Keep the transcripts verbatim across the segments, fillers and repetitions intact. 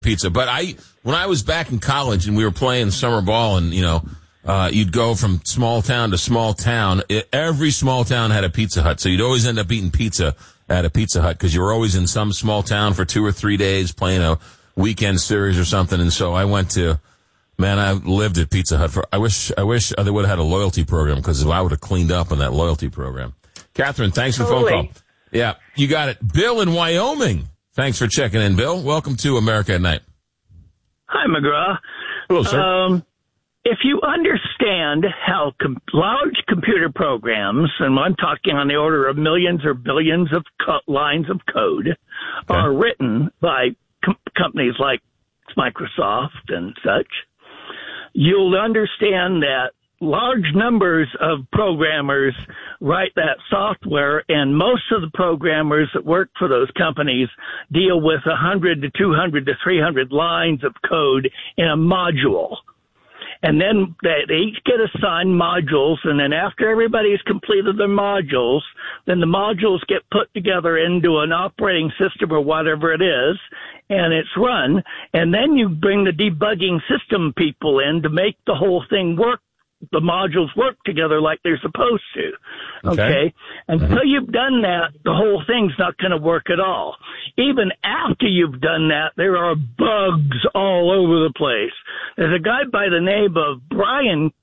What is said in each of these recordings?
pizza. But I, when I was back in college and we were playing summer ball and, you know, uh, you'd go from small town to small town. It, every small town had a Pizza Hut. So you'd always end up eating pizza at a Pizza Hut because you were always in some small town for two or three days playing a weekend series or something. And so I went to, man, I lived at Pizza Hut for, I wish, I wish they would have had a loyalty program because I would have cleaned up on that loyalty program. Catherine, thanks for the phone call. Yeah, you got it. Bill in Wyoming. Thanks for checking in, Bill. Welcome to America at Night. Hi, McGraw. Hello, sir. Um, if you understand how com- large computer programs, and I'm talking on the order of millions or billions of co- lines of code, okay. are written by com- companies like Microsoft and such, you'll understand that large numbers of programmers write that software, and most of the programmers that work for those companies deal with one hundred to two hundred to three hundred lines of code in a module. And then they, they each get assigned modules, and then after everybody's completed their modules, then the modules get put together into an operating system or whatever it is, and it's run. And then you bring the debugging system people in to make the whole thing work, the modules work together like they're supposed to. Okay? okay? Until mm-hmm. you've done that, the whole thing's not going to work at all. Even after you've done that, there are bugs all over the place. There's a guy by the name of Brian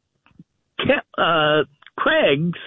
uh, Craigs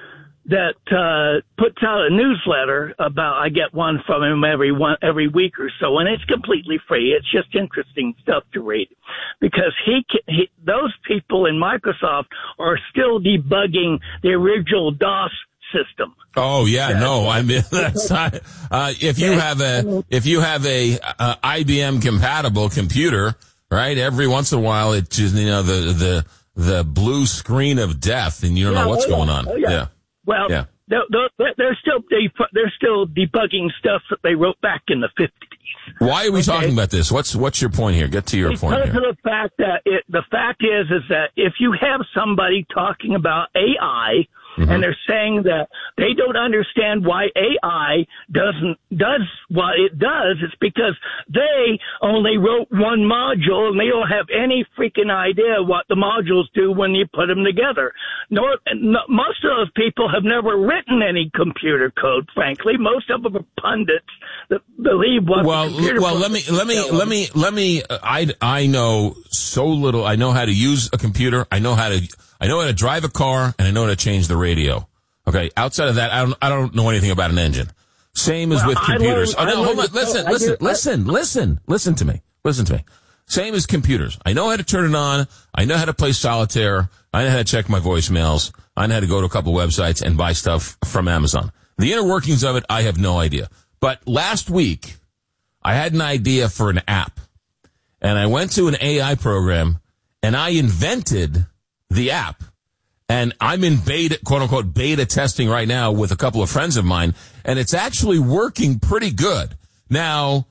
that uh puts out a newsletter about, I get one from him every one every week or so, and it's completely free. It's just interesting stuff to read because he, he those people in Microsoft are still debugging the original DOS system. Oh yeah, yeah. no, I mean that's not, uh if you have a if you have a uh, I B M compatible computer, right? Every once in a while it just, you know, the the the blue screen of death and you don't yeah, know what's oh, yeah. going on. Oh, yeah. yeah. Well, yeah. they're, they're, they're still they're still debugging stuff that they wrote back in the fifties. Why are we okay? talking about this? What's what's your point here? Get to your because point here. Because of the fact that it, the fact is is that if you have somebody talking about A I. Mm-hmm. And they're saying that they don't understand why A I doesn't does what it does. It's because they only wrote one module and they don't have any freaking idea what the modules do when you put them together. Nor, no, most of those people have never written any computer code. Frankly, most of them are pundits that believe what. Well, the computer well, let me let me let me let me. I I know so little. I know how to use a computer. I know how to. I know how to drive a car, and I know how to change the radio. Okay, outside of that, I don't I don't know anything about an engine. Same as well, with computers. Learned, oh, no, hold on. Listen, listen, did, listen, I, listen, listen to me. Listen to me. Same as computers. I know how to turn it on. I know how to play solitaire. I know how to check my voicemails. I know how to go to a couple websites and buy stuff from Amazon. The inner workings of it, I have no idea. But last week, I had an idea for an app. And I went to an A I program, and I invented the app. And I'm in beta, quote unquote, beta testing right now with a couple of friends of mine, and it's actually working pretty good. Now,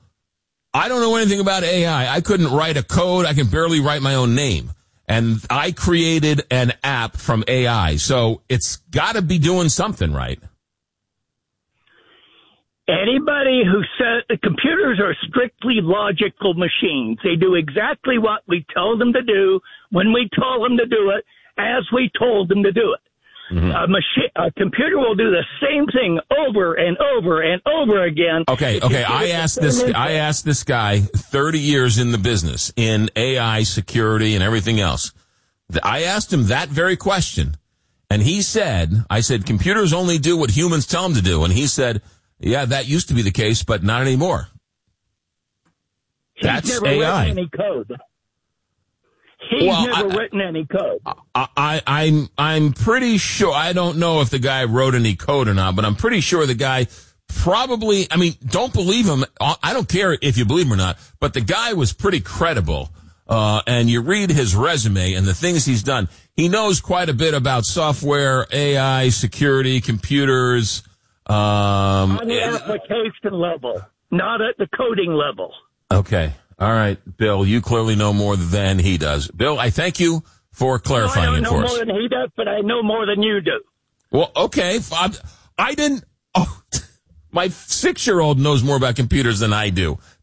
I don't know anything about A I. I couldn't write a code. I can barely write my own name. And I created an app from A I. So it's got to be doing something right. Anybody who says computers are strictly logical machines. They do exactly what we tell them to do when we tell them to do it, as we told them to do it. Mm-hmm. A machine, a computer will do the same thing over and over and over again. Okay, okay. I asked this. I asked this guy, thirty years in the business, in A I security and everything else. I asked him that very question, and he said, "I said computers only do what humans tell them to do," and he said, "Yeah, that used to be the case, but not anymore." He's That's never A I. written any code. He's well, never I, written any code. I, I, I'm, I'm pretty sure, I don't know if the guy wrote any code or not, but I'm pretty sure the guy probably, I mean, don't believe him. I don't care if you believe him or not, but the guy was pretty credible. Uh, and you read his resume and the things he's done. He knows quite a bit about software, A I, security, computers. Um, On the application level, not at the coding level. Okay. All right, Bill, you clearly know more than he does. Bill, I thank you for clarifying no, I don't it for us. know more than he does, but I know more than you do. Well, okay. I, I didn't. Oh, my six-year-old knows more about computers than I do.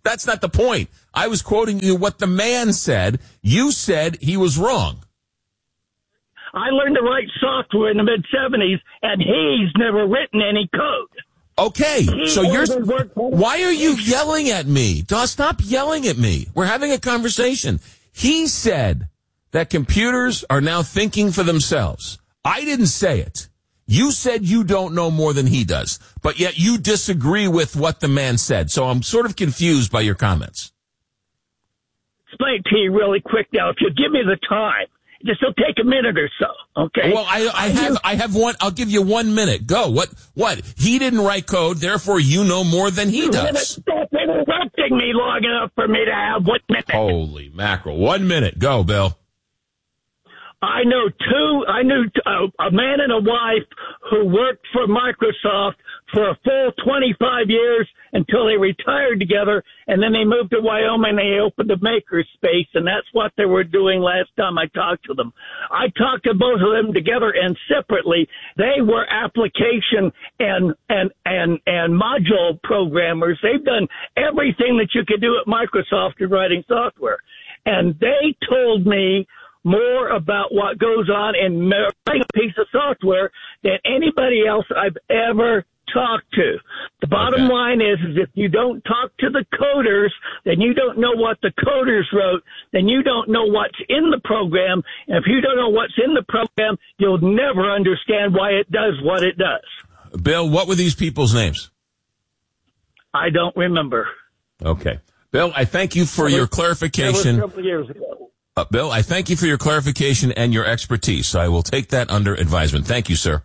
That's not the point. I was quoting you what the man said. You said he was wrong. I learned to write software in the mid seventies, and he's never written any code. Okay, He so you're, only worked for- why are you yelling at me? Don't stop yelling at me. We're having a conversation. He said that computers are now thinking for themselves. I didn't say it. You said you don't know more than he does, but yet you disagree with what the man said. So I'm sort of confused by your comments. Explain it to you really quick now. If you give me the time, just will take a minute or so. Okay. Well, I, I have, I have one. I'll give you one minute. Go. What? What? He didn't write code, therefore you know more than he does. Stop interrupting me long enough for me to have one minute. Holy mackerel! One minute. Go, Bill. I know two. I knew uh, a man and a wife who worked for Microsoft for a full twenty-five years until they retired together, and then they moved to Wyoming and they opened a makerspace, and that's what they were doing last time I talked to them. I talked to both of them together and separately. They were application and and and and module programmers. They've done everything that you could do at Microsoft in writing software, and they told me more about what goes on in writing a piece of software than anybody else I've ever talked to. The bottom Okay. line is, is if you don't talk to the coders, then you don't know what the coders wrote, then you don't know what's in the program. And if you don't know what's in the program, you'll never understand why it does what it does. Bill, what were these people's names? I don't remember. Okay. Bill, I thank you for That was- your That was clarification. a couple of years ago. Uh, Bill, I thank you for your clarification and your expertise. I will take that under advisement. Thank you, sir.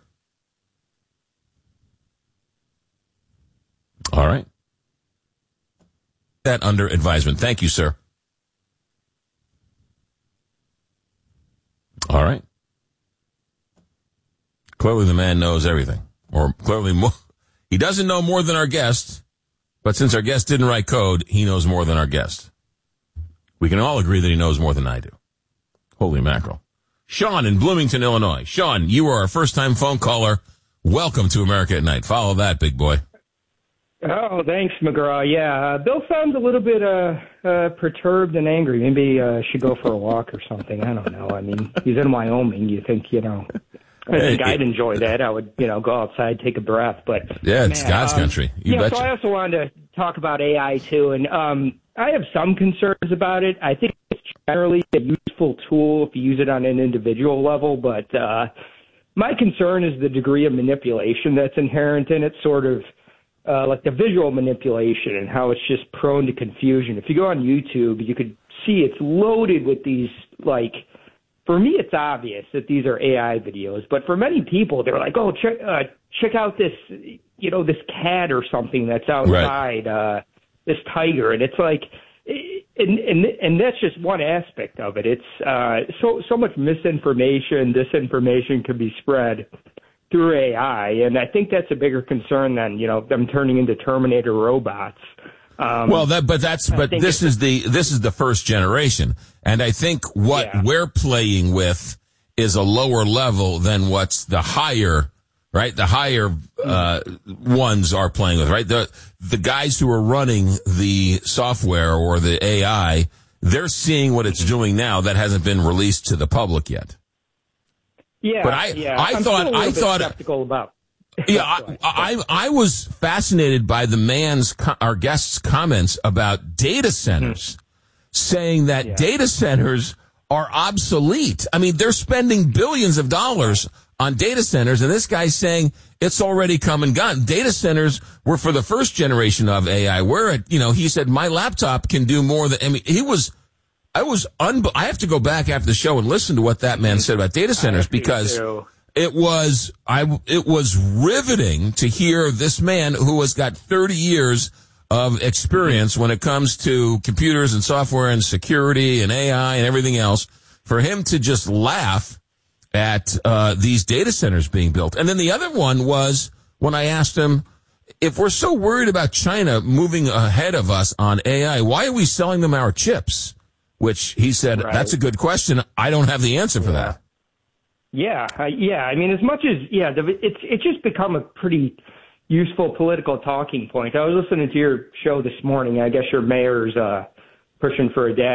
All right. That under advisement. Thank you, sir. All right. Clearly the man knows everything. Or clearly more. He doesn't know more than our guest, but since our guest didn't write code, he knows more than our guest. We can all agree that he knows more than I do. Holy mackerel. Sean in Bloomington, Illinois. Sean, you are our first-time phone caller. Welcome to America at Night. Follow that, big boy. Oh, thanks, McGraw. Yeah, uh, Bill sounds a little bit uh, uh, perturbed and angry. Maybe uh, should go for a walk or something. I don't know. I mean, he's in Wyoming. You think, you know, I think I'd enjoy that. I would, you know, go outside, take a breath. But Yeah, it's man, God's um, country. You yeah, betcha. so I also wanted to talk about A I, too. And um, I have some concerns about it. I think it's generally a useful tool if you use it on an individual level. But uh, my concern is the degree of manipulation that's inherent in it, sort of. Uh, like the visual manipulation and how it's just prone to confusion. If you go on YouTube, you could see it's loaded with these, like, for me it's obvious that these are A I videos, but for many people, they're like, oh, check, uh, check out this, you know, this cat or something that's outside, right. uh, this tiger. And it's like, and, and, and that's just one aspect of it. It's uh, so, so much misinformation, disinformation can be spread through A I, and I think that's a bigger concern than, you know, them turning into Terminator robots. Um, well, that, but that's, but this is the, this is the first generation. And I think what yeah. we're playing with is a lower level than what's the higher, right? The higher, uh, ones are playing with, right? The, the guys who are running the software or the A I, they're seeing what it's doing now that hasn't been released to the public yet. Yeah, but I, yeah. I I'm thought, still a I little thought, bit skeptical about. yeah, I, I, I was fascinated by the man's, our guest's comments about data centers, mm. saying that yeah. data centers are obsolete. I mean, they're spending billions of dollars on data centers, and this guy's saying it's already come and gone. Data centers were for the first generation of A I, where, you know, he said, my laptop can do more than, I mean, he was, I was, un- I have to go back after the show and listen to what that man said about data centers because it was, I, it was riveting to hear this man who has got thirty years of experience when it comes to computers and software and security and A I and everything else, for him to just laugh at, uh, these data centers being built. And then the other one was when I asked him, if we're so worried about China moving ahead of us on A I, why are we selling them our chips? Which he said, right. That's a good question. I don't have the answer for yeah. that. Yeah, uh, yeah. I mean, as much as, yeah, the, it's it's just become a pretty useful political talking point. I was listening to your show this morning. I guess your mayor's uh, pushing for a dad